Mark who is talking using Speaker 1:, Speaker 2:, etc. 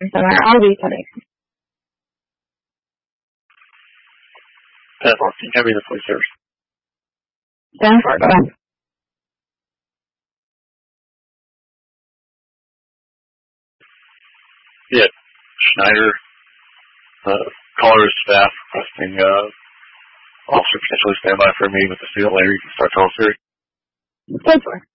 Speaker 1: Center, RV Clinic.
Speaker 2: 10-4, can you have me the police service?
Speaker 1: 10-4, go ahead.
Speaker 2: Yeah, Schneider, caller staff requesting, officer potentially stand by for me with the field later. You can start telling Siri.
Speaker 1: 10-4.